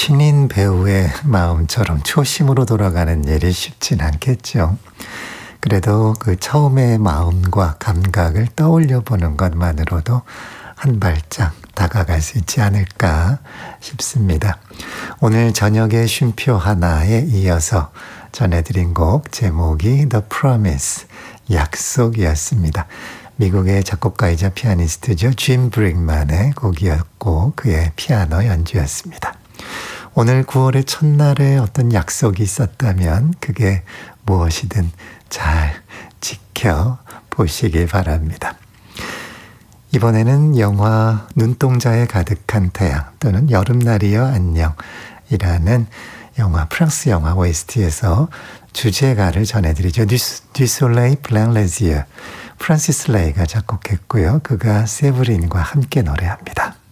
신인 배우의 마음처럼 초심으로 돌아가는 일이 쉽진 않겠죠. 그래도 그 처음의 마음과 감각을 떠올려 보는 것만으로도 한 발짝 다가갈 수 있지 않을까 싶습니다. 오늘 저녁의 쉼표 하나에 이어서 전해드린 곡 제목이 The Promise, 약속이었습니다. 미국의 작곡가이자 피아니스트죠. 짐 브릭만의 곡이었고 그의 피아노 연주였습니다. 오늘 9월의 첫날에 어떤 약속이 있었다면 그게 무엇이든 잘 지켜보시길 바랍니다. 이번에는 영화 눈동자에 가득한 태양 또는 여름날이여 안녕이라는 영화, 프랑스 영화 OST에서 주제가를 전해드리죠. Du Soleil Plein les Yeux. 프란시스 레이가 작곡했고요. 그가 세브린과 함께 노래합니다.